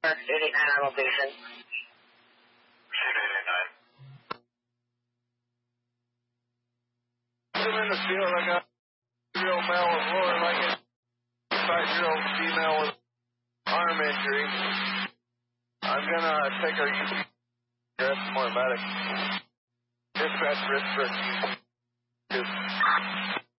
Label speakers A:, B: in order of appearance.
A: Dispatch 889 on location.
B: 889. I'm in the field. I got a 3-year-old male with lower leg and 5-year-old female with arm injury. I'm going to take our UC. That's more medic. Dispatch risk for